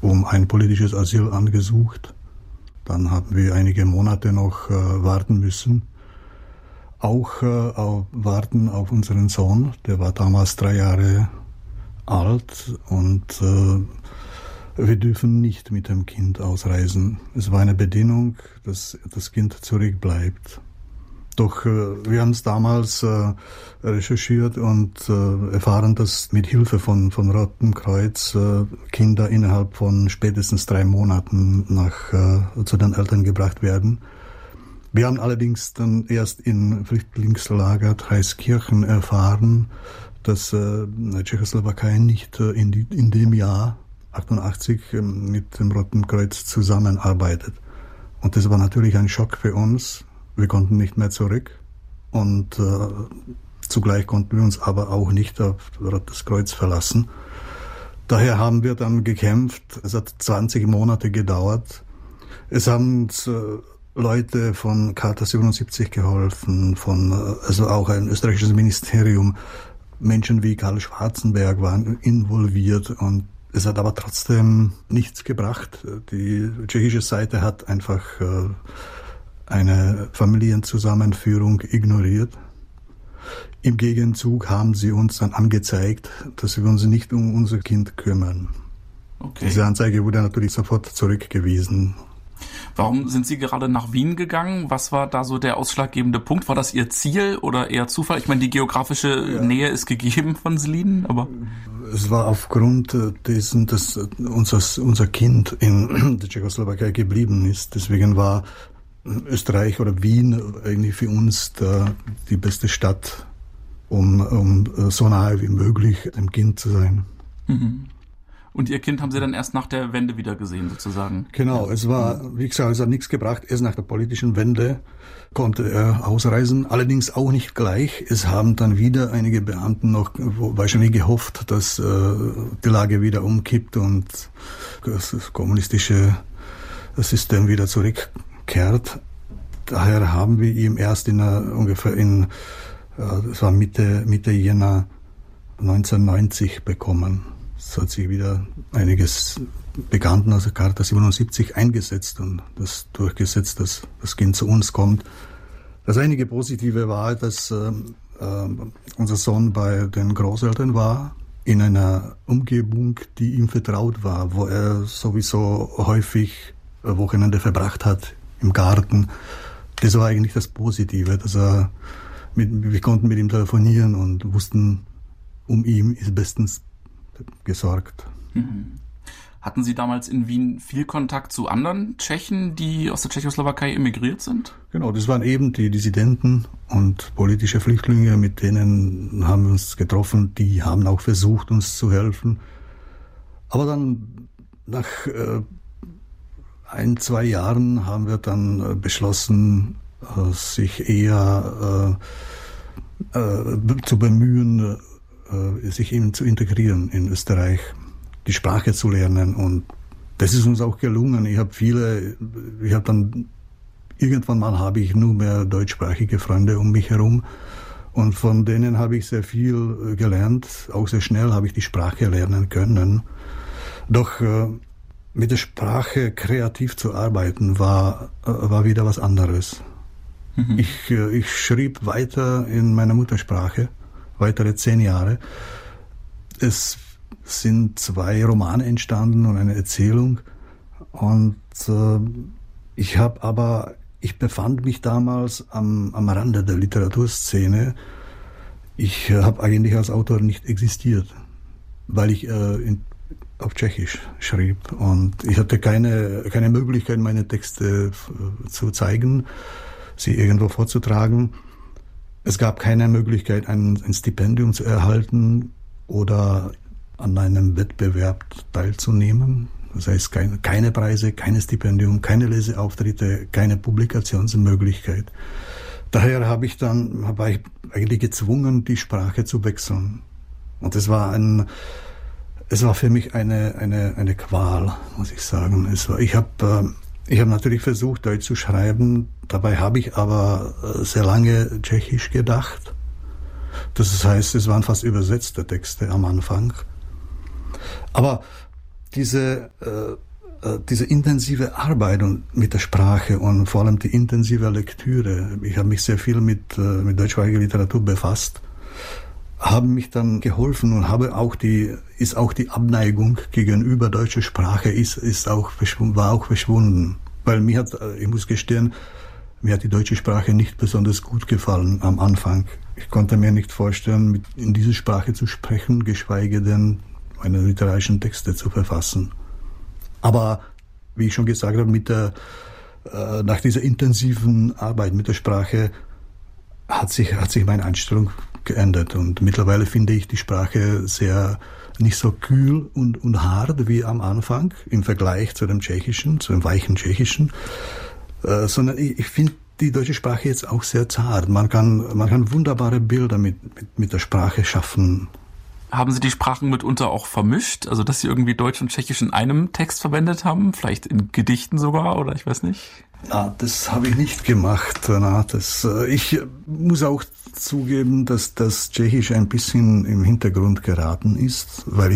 um ein politisches Asyl angesucht. Dann haben wir einige Monate noch warten müssen. Auch warten auf unseren Sohn, der war damals 3 Jahre alt und wir dürfen nicht mit dem Kind ausreisen. Es war eine Bedingung, dass das Kind zurückbleibt. Doch wir haben es damals recherchiert und erfahren, dass mit Hilfe von Rotem Kreuz Kinder innerhalb von spätestens 3 Monaten zu den Eltern gebracht werden. Wir haben allerdings dann erst in Flüchtlingslager Traiskirchen erfahren, dass Tschechoslowakei nicht in dem Jahr 88 mit dem Roten Kreuz zusammenarbeitet. Und das war natürlich ein Schock für uns. Wir konnten nicht mehr zurück und zugleich konnten wir uns aber auch nicht auf Rotes Kreuz verlassen. Daher haben wir dann gekämpft. Es hat 20 Monate gedauert. Es haben uns Leute von Charta 77 geholfen, also auch ein österreichisches Ministerium. Menschen wie Karl Schwarzenberg waren involviert und es hat aber trotzdem nichts gebracht. Die tschechische Seite hat einfach eine Familienzusammenführung ignoriert. Im Gegenzug haben sie uns dann angezeigt, dass wir uns nicht um unser Kind kümmern. Okay. Diese Anzeige wurde natürlich sofort zurückgewiesen. Warum sind Sie gerade nach Wien gegangen? Was war da so der ausschlaggebende Punkt? War das Ihr Ziel oder eher Zufall? Ich meine, die geografische Nähe ist gegeben von Slien, aber... Es war aufgrund dessen, dass unser Kind in der Tschechoslowakei geblieben ist. Deswegen war Österreich oder Wien eigentlich für uns die beste Stadt, um so nahe wie möglich dem Kind zu sein. Mhm. Und Ihr Kind haben Sie dann erst nach der Wende wieder gesehen, sozusagen? Genau, es war, wie gesagt, es hat nichts gebracht. Erst nach der politischen Wende konnte er ausreisen, allerdings auch nicht gleich. Es haben dann wieder einige Beamten noch wahrscheinlich gehofft, dass die Lage wieder umkippt und das kommunistische System wieder zurückkehrt. Daher haben wir ihn erst das war Mitte Jänner 1990 bekommen. Es hat sich wieder einiges Bekannten aus der Charta 77 eingesetzt und das durchgesetzt, dass das Kind zu uns kommt. Das einige Positive war, dass unser Sohn bei den Großeltern war, in einer Umgebung, die ihm vertraut war, wo er sowieso häufig Wochenende verbracht hat, im Garten. Das war eigentlich das Positive, dass wir konnten mit ihm telefonieren und wussten, um ihn ist bestens gesorgt. Mhm. Hatten Sie damals in Wien viel Kontakt zu anderen Tschechen, die aus der Tschechoslowakei emigriert sind? Genau, das waren eben die Dissidenten und politische Flüchtlinge, mit denen haben wir uns getroffen. Die haben auch versucht, uns zu helfen. Aber dann nach 1-2 Jahren haben wir dann beschlossen, sich eher zu bemühen, sich eben zu integrieren in Österreich, die Sprache zu lernen. Und das ist uns auch gelungen. Irgendwann habe ich nur mehr deutschsprachige Freunde um mich herum. Und von denen habe ich sehr viel gelernt. Auch sehr schnell habe ich die Sprache lernen können. Doch mit der Sprache kreativ zu arbeiten war wieder was anderes. Mhm. Ich schrieb weiter in meiner Muttersprache, weitere 10 Jahre. Es sind 2 Romane entstanden und eine Erzählung. Und ich befand mich damals am Rande der Literaturszene. Ich habe eigentlich als Autor nicht existiert, weil ich auf Tschechisch schrieb. Und ich hatte keine Möglichkeit, meine Texte zu zeigen, sie irgendwo vorzutragen. Es gab keine Möglichkeit, ein Stipendium zu erhalten oder an einem Wettbewerb teilzunehmen. Das heißt, keine Preise, keine Stipendium, keine Leseauftritte, keine Publikationsmöglichkeit. Daher war ich eigentlich gezwungen, die Sprache zu wechseln. Und es war für mich eine Qual, muss ich sagen. Ich habe natürlich versucht, Deutsch zu schreiben. Dabei habe ich aber sehr lange Tschechisch gedacht. Das heißt, es waren fast übersetzte Texte am Anfang. Aber diese intensive Arbeit und mit der Sprache und vor allem die intensive Lektüre, ich habe mich sehr viel mit deutschsprachiger Literatur befasst, haben mich dann geholfen und war auch die Abneigung gegenüber deutscher Sprache war auch verschwunden. Weil ich muss gestehen, mir hat die deutsche Sprache nicht besonders gut gefallen am Anfang. Ich konnte mir nicht vorstellen, in dieser Sprache zu sprechen, geschweige denn meine literarischen Texte zu verfassen. Aber wie ich schon gesagt habe, nach dieser intensiven Arbeit mit der Sprache hat sich meine Einstellung geändert. Und mittlerweile finde ich die Sprache nicht so kühl und hart wie am Anfang im Vergleich zu dem Tschechischen, zu dem weichen Tschechischen, sondern ich finde die deutsche Sprache jetzt auch sehr zart. Man kann wunderbare Bilder mit der Sprache schaffen. Haben Sie die Sprachen mitunter auch vermischt? Also, dass Sie irgendwie Deutsch und Tschechisch in einem Text verwendet haben? Vielleicht in Gedichten sogar, oder ich weiß nicht? Na, das habe ich nicht gemacht. Ich muss auch zugeben, dass das Tschechisch ein bisschen im Hintergrund geraten ist, weil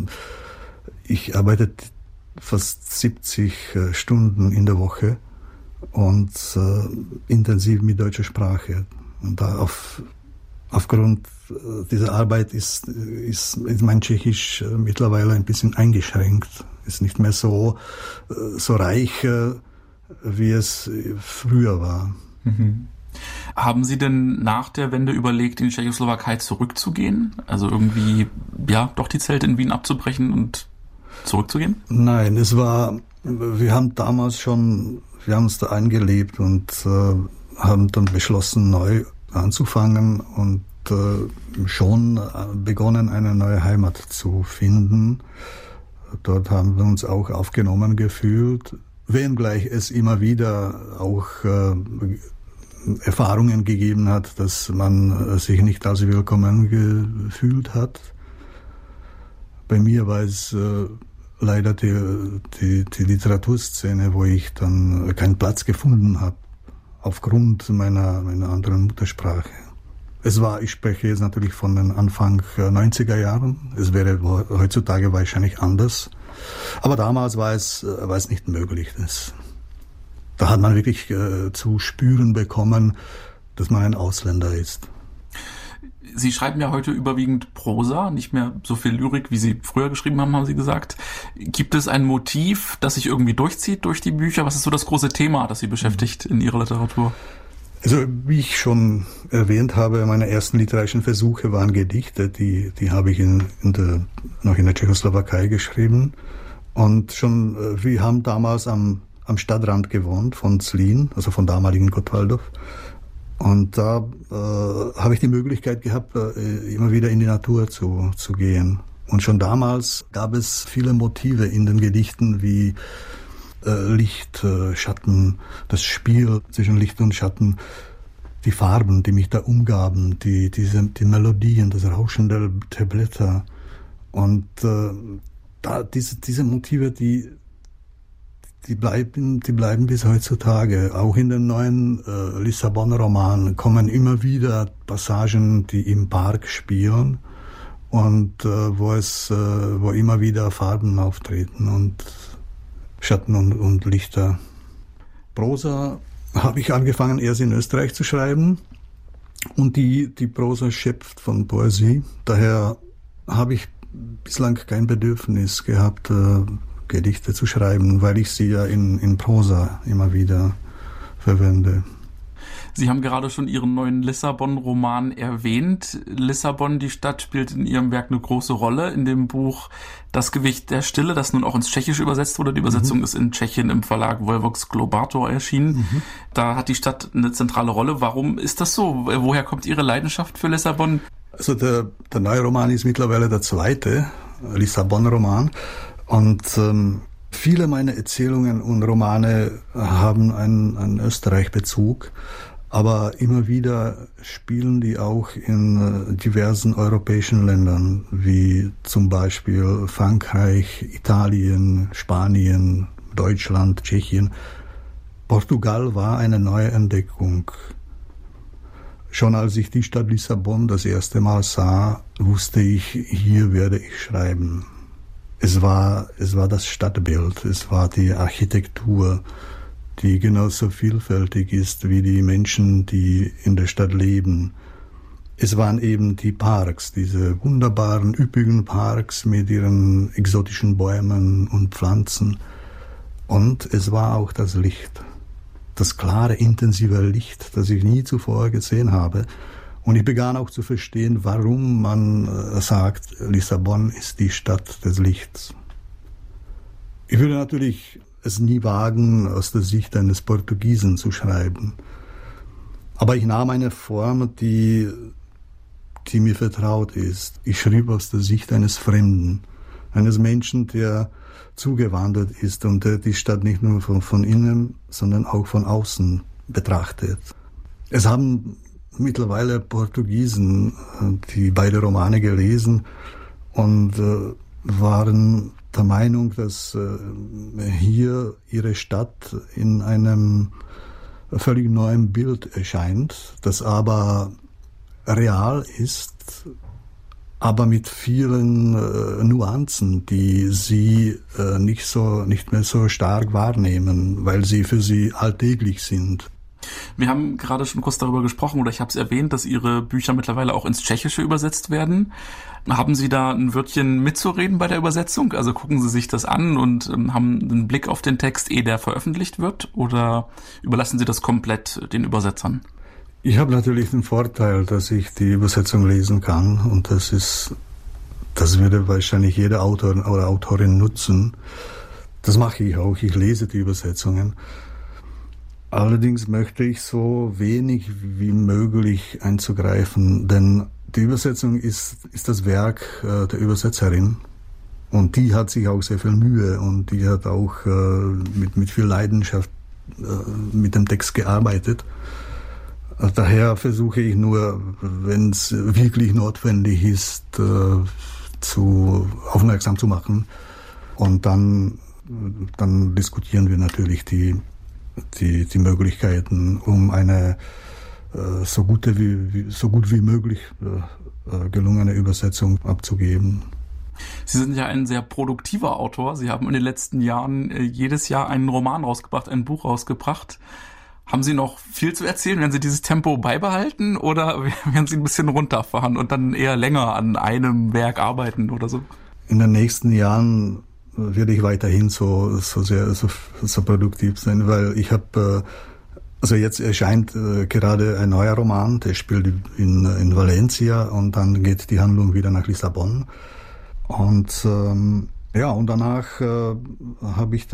ich arbeite fast 70 Stunden in der Woche und intensiv mit deutscher Sprache. Und da aufgrund dieser Arbeit ist mein Tschechisch mittlerweile ein bisschen eingeschränkt. Ist nicht mehr so reich, wie es früher war. Mhm. Haben Sie denn nach der Wende überlegt, in die Tschechoslowakei zurückzugehen? Also irgendwie, doch die Zelte in Wien abzubrechen und zurückzugehen? Nein, wir haben uns da eingelebt und haben dann beschlossen, neu anzufangen und schon begonnen, eine neue Heimat zu finden. Dort haben wir uns auch aufgenommen gefühlt, wenngleich es immer wieder auch Erfahrungen gegeben hat, dass man sich nicht als willkommen gefühlt hat. Bei mir war es leider die Literaturszene, wo ich dann keinen Platz gefunden habe, aufgrund meiner anderen Muttersprache. Ich spreche jetzt natürlich von den Anfang 90er Jahren. Es wäre heutzutage wahrscheinlich anders. Aber damals war es nicht möglich. Da hat man wirklich zu spüren bekommen, dass man ein Ausländer ist. Sie schreiben ja heute überwiegend Prosa, nicht mehr so viel Lyrik, wie Sie früher geschrieben haben Sie gesagt. Gibt es ein Motiv, das sich irgendwie durchzieht durch die Bücher? Was ist so das große Thema, das Sie beschäftigt in Ihrer Literatur? Also wie ich schon erwähnt habe, meine ersten literarischen Versuche waren Gedichte, die habe ich noch in der Tschechoslowakei geschrieben. Und wir haben damals am Stadtrand gewohnt von Zlín, also von damaligen Gottwaldov. Und da habe ich die Möglichkeit gehabt, immer wieder in die Natur zu gehen. Und schon damals gab es viele Motive in den Gedichten wie Licht, Schatten, das Spiel zwischen Licht und Schatten, die Farben, die mich da umgaben, die Melodien, das Rauschen der Blätter. Und diese Motive, die bleiben bis heutzutage. Auch in den neuen Lissabon-Roman kommen immer wieder Passagen, die im Park spielen und wo immer wieder Farben auftreten und Schatten und Lichter. Prosa habe ich angefangen erst in Österreich zu schreiben und die Prosa schöpft von Poesie. Daher habe ich bislang kein Bedürfnis gehabt, Gedichte zu schreiben, weil ich sie ja in Prosa immer wieder verwende. Sie haben gerade schon Ihren neuen Lissabon-Roman erwähnt. Lissabon, die Stadt, spielt in Ihrem Werk eine große Rolle. In dem Buch Das Gewicht der Stille, das nun auch ins Tschechische übersetzt wurde. Die Übersetzung ist in Tschechien im Verlag Volvox Globator erschienen. Da hat die Stadt eine zentrale Rolle. Warum ist das so? Woher kommt Ihre Leidenschaft für Lissabon? Also der neue Roman ist mittlerweile der zweite Lissabon-Roman. Und viele meiner Erzählungen und Romane haben einen Österreich-Bezug. Aber immer wieder spielen die auch in diversen europäischen Ländern, wie zum Beispiel Frankreich, Italien, Spanien, Deutschland, Tschechien. Portugal war eine neue Entdeckung. Schon als ich die Stadt Lissabon das erste Mal sah, wusste ich, hier werde ich schreiben. Es war das Stadtbild, es war die Architektur, die genauso vielfältig ist wie die Menschen, die in der Stadt leben. Es waren eben die Parks, diese wunderbaren, üppigen Parks mit ihren exotischen Bäumen und Pflanzen. Und es war auch das Licht, das klare, intensive Licht, das ich nie zuvor gesehen habe. Und ich begann auch zu verstehen, warum man sagt, Lissabon ist die Stadt des Lichts. Ich würde natürlich es nie wagen, aus der Sicht eines Portugiesen zu schreiben. Aber ich nahm eine Form, die mir vertraut ist. Ich schrieb aus der Sicht eines Fremden, eines Menschen, der zugewandert ist und der die Stadt nicht nur von innen, sondern auch von außen betrachtet. Es haben mittlerweile Portugiesen, die beide Romane gelesen und waren der Meinung, dass hier ihre Stadt in einem völlig neuen Bild erscheint, das aber real ist, aber mit vielen Nuancen, die sie nicht mehr so stark wahrnehmen, weil sie für sie alltäglich sind. Wir haben gerade schon kurz darüber gesprochen, oder ich habe es erwähnt, dass Ihre Bücher mittlerweile auch ins Tschechische übersetzt werden. Haben Sie da ein Wörtchen mitzureden bei der Übersetzung? Also gucken Sie sich das an und haben einen Blick auf den Text, ehe der veröffentlicht wird? Oder überlassen Sie das komplett den Übersetzern? Ich habe natürlich den Vorteil, dass ich die Übersetzung lesen kann. Und das würde wahrscheinlich jeder Autor oder Autorin nutzen. Das mache ich auch. Ich lese die Übersetzungen. Allerdings möchte ich so wenig wie möglich einzugreifen, denn die Übersetzung ist das Werk der Übersetzerin und die hat sich auch sehr viel Mühe und die hat auch mit viel Leidenschaft mit dem Text gearbeitet. Daher versuche ich nur, wenn es wirklich notwendig ist, aufmerksam zu machen und dann diskutieren wir natürlich die Möglichkeiten, um eine so gut wie möglich gelungene Übersetzung abzugeben. Sie sind ja ein sehr produktiver Autor. Sie haben in den letzten Jahren jedes Jahr einen Roman rausgebracht, ein Buch rausgebracht. Haben Sie noch viel zu erzählen? Werden Sie dieses Tempo beibehalten oder werden Sie ein bisschen runterfahren und dann eher länger an einem Werk arbeiten oder so? In den nächsten Jahren werde ich weiterhin so produktiv sein, weil ich habe, also jetzt erscheint gerade ein neuer Roman, der spielt in Valencia und dann geht die Handlung wieder nach Lissabon. Und und danach habe ich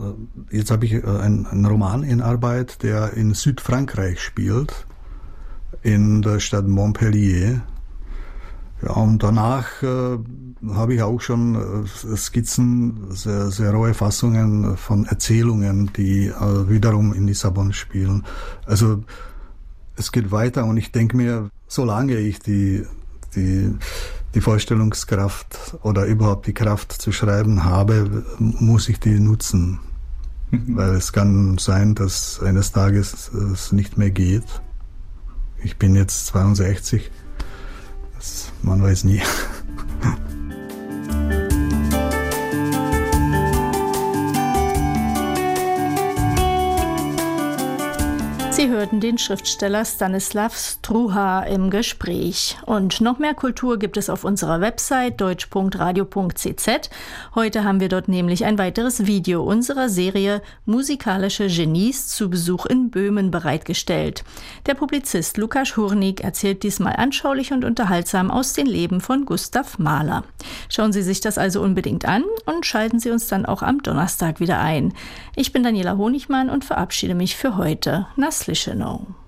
einen Roman in Arbeit, der in Südfrankreich spielt, in der Stadt Montpellier. Ja, und danach habe ich auch schon Skizzen, sehr, sehr rohe Fassungen von Erzählungen, die wiederum in Lissabon spielen. Also es geht weiter und ich denke mir, solange ich die Vorstellungskraft oder überhaupt die Kraft zu schreiben habe, muss ich die nutzen. Weil es kann sein, dass eines Tages es nicht mehr geht. Ich bin jetzt 62. Man weiß nie. Sie hörten den Schriftsteller Stanislav Struha im Gespräch. Und noch mehr Kultur gibt es auf unserer Website deutsch.radio.cz. Heute haben wir dort nämlich ein weiteres Video unserer Serie Musikalische Genies zu Besuch in Böhmen bereitgestellt. Der Publizist Lukáš Hurník erzählt diesmal anschaulich und unterhaltsam aus dem Leben von Gustav Mahler. Schauen Sie sich das also unbedingt an und schalten Sie uns dann auch am Donnerstag wieder ein. Ich bin Daniela Honigmann und verabschiede mich für heute. Naslišenou.